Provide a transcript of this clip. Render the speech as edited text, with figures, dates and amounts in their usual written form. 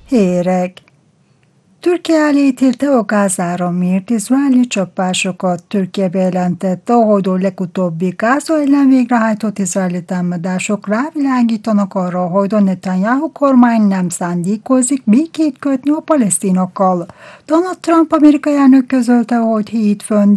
Hírek. Türkiye elítélte a gázáramért izraeli csapásokat. Türkiye bejelentette, hogy a legutóbbi Gáza ellen végrehajtott izraeli támadások rávilágítanak arra, hogy a Netanyahu kormány nem szándékozik békét kötni a palesztinokkal. Donald Trump amerikai elnök közölte, hogy hétfőn